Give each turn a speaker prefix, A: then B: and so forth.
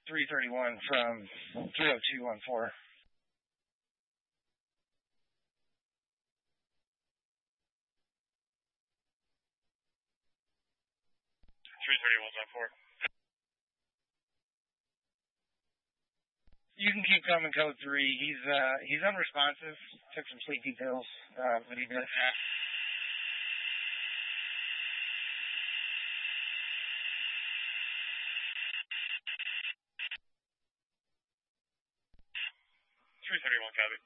A: 331 from 30214.
B: 33114.
A: You can keep coming, code 3. He's unresponsive. Took some sleepy pills, but he does.
B: 331, copy.